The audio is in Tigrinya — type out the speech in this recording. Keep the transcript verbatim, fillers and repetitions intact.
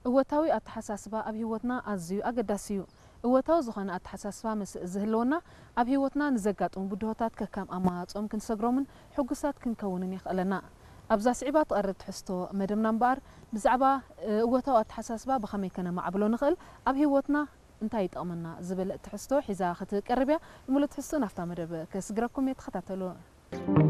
እወታዊ አተሐሳስባ ኣብ ህይወትና ኣዝዩ ኣገዳሲ እዩ እወታዊ ዝኾነ አተሐሳስባ ምስ ዝህልወና ኣብ ህይወትና ንዘጋጥሙ ጉድሆታት ከከም ኣማራጾም ክንሰግሮምን ሕጉሳት ክንከውንን ይኽእለና ኣብዛ ስዒባ ትቐርብ ትሕዝቶ መደብና እምበኣር ብዛዕባ እወታዊ አተሐሳስባ ብኸመይ ከነማዕብሎ ንኽእል ኣብ ህይወትና እንታይ ይጠቕመና ዝብል ትሕዝቶ ሒዛ ክትቀርብ እያ ሙሉእ ትሕዝቶ ናፍታ መደብ ከስግረኩም እየ ተኸታተሉ